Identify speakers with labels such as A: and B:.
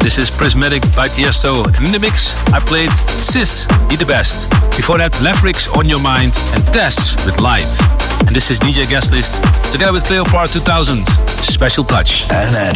A: This is Prismatic by Tiesto. And in the mix, I played Sis, Be The Best. Before that, Lavrix, On Your Mind, and Tess with Light. And this is DJ Guest List, together with Cleopatra 2000. Special Touch.